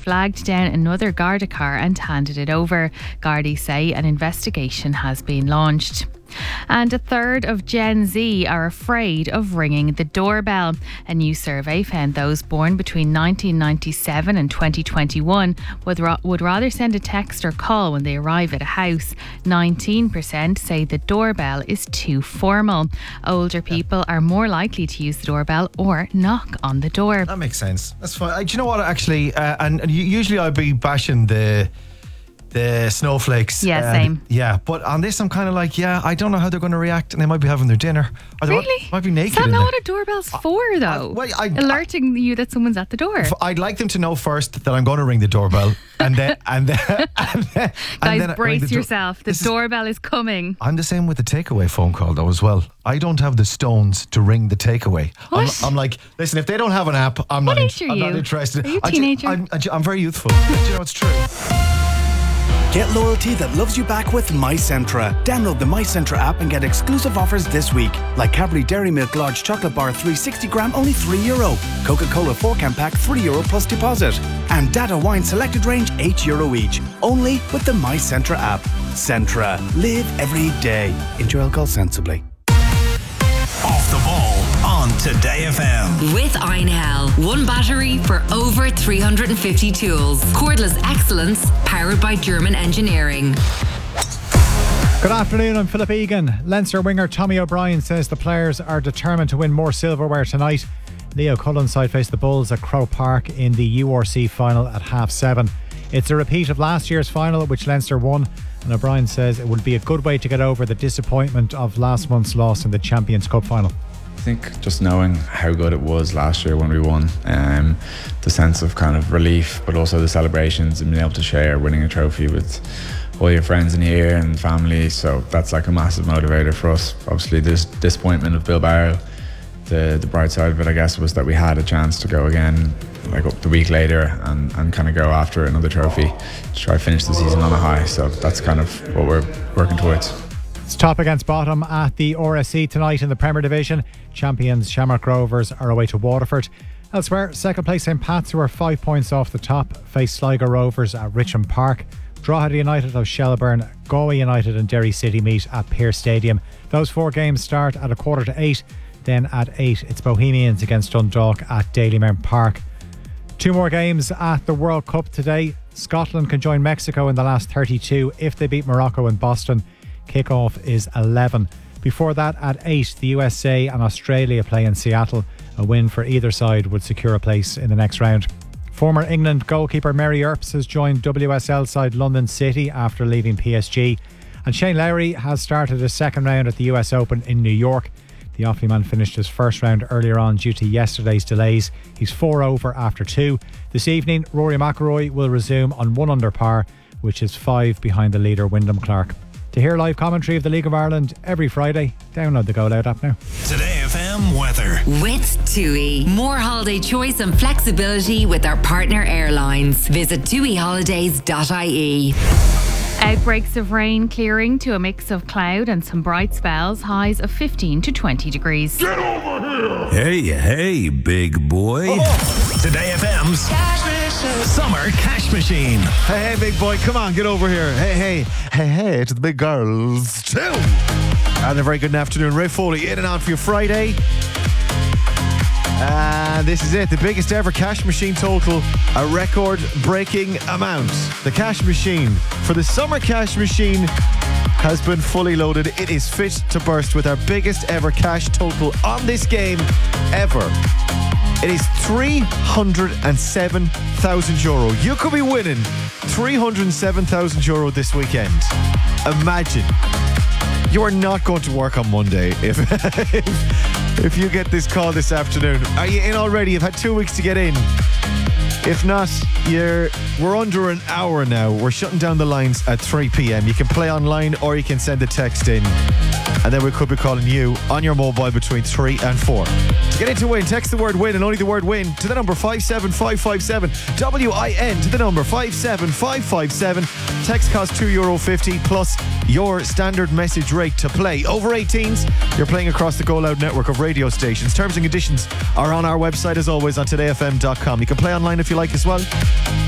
flagged down another Garda car and handed it over. Gardaí say an investigation has been launched. And a third of Gen Z are afraid of ringing the doorbell. A new survey found those born between 1997 and 2021 would rather send a text or call when they arrive at a house. 19% say the doorbell is too formal. Older people are more likely to use the doorbell or knock on the door. That makes sense. That's fine. Do you know what, actually? And usually I'd be bashing the snowflakes. Yeah, same. Yeah, but on this I'm kind of like, I don't know how they're going to react, and they might be having their dinner. Or they Really? might be naked. Is that in not there. what a doorbell's for, though? Alerting you that someone's at the door. I'd like them to know first that I'm going to ring the doorbell, and then Guys, brace yourself. The doorbell is coming. I'm the same with the takeaway phone call though as well. I don't have the stones to ring the takeaway. I'm like, listen, if they don't have an app, I'm not interested. Are you a teenager? I'm very youthful. Do you know it's true? Get loyalty that loves you back with MyCentra. Download the MyCentra app and get exclusive offers this week. Like Cadbury Dairy Milk Large Chocolate Bar 360 gram, only €3. Coca-Cola 4-can pack, €3 plus deposit. And Data Wine Selected Range, €8 each. Only with the MyCentra app. Centra. Live every day. Enjoy alcohol sensibly. Off the ball on Today FM. With Einhell. One battery for over 350 tools. Cordless excellence powered by German engineering. Good afternoon, I'm Philip Egan. Leinster winger Tommy O'Brien says the players are determined to win more silverware tonight. Leo Cullen's side face the Bulls at Croke Park in the URC final at 7:30. It's a repeat of last year's final at which Leinster won, and O'Brien says it would be a good way to get over the disappointment of last month's loss in the Champions Cup final. I think just knowing how good it was last year when we won, the sense of kind of relief, but also the celebrations and being able to share winning a trophy with all your friends in here and family. So that's like a massive motivator for us. Obviously there's disappointment of Bilbao. The bright side of it, I guess, was that we had a chance to go again like up the week later and kind of go after another trophy to try to finish the season on a high. So that's kind of what we're working towards. It's top against bottom at the RSC tonight in the Premier Division. Champions Shamrock Rovers are away to Waterford. Elsewhere, second place St Pat's, who are 5 points off the top, face Sligo Rovers at Richmond Park. Drogheda United of Shelbourne, Galway United and Derry City meet at Pearse Stadium. Those 4 games start at 7:45. Then at 8, it's Bohemians against Dundalk at Dalymount Park. 2 more games at the World Cup today. Scotland can join Mexico in the last 32 if they beat Morocco in Boston. Kickoff is 11. Before that, at 8, the USA and Australia play in Seattle. A win for either side would secure a place in the next round. Former England goalkeeper Mary Earps has joined WSL side London City after leaving PSG. And Shane Lowry has started his second round at the US Open in New York. The Offaly man finished his first round earlier on due to yesterday's delays. He's 4 over after 2. This evening, Rory McIlroy will resume on 1 under par, which is 5 behind the leader Wyndham Clark. To hear live commentary of the League of Ireland every Friday, download the Go Loud app now. Today FM weather. With TUI. More holiday choice and flexibility with our partner airlines. Visit tuiholidays.ie. Outbreaks of rain clearing to a mix of cloud and some bright spells. Highs of 15 to 20 degrees. Get over here! Hey, big boy. Today FM's Summer Cash Machine. Hey, big boy, come on, get over here. Hey, to the big girls too. And a very good afternoon. Ray Foley in and out for your Friday. And this is it, the biggest ever cash machine total, a record-breaking amount. The cash machine for the Summer Cash Machine has been fully loaded. It is fit to burst with our biggest ever cash total on this game ever. It is €307,000. You could be winning €307,000 this weekend. Imagine. You are not going to work on Monday if you get this call this afternoon. Are you in already? You've had 2 weeks to get in. If not, we're under an hour now. We're shutting down the lines at 3 p.m. You can play online or you can send a text in. And then we could be calling you on your mobile between 3 and 4. To get in to win, text the word win and only the word win to the number 57557. WIN to the number 57557. Text costs €2.50 plus your standard message rate to play. Over 18s, you're playing across the Go Loud network of radio stations. Terms and conditions are on our website as always on todayfm.com. You can play online if you like as well.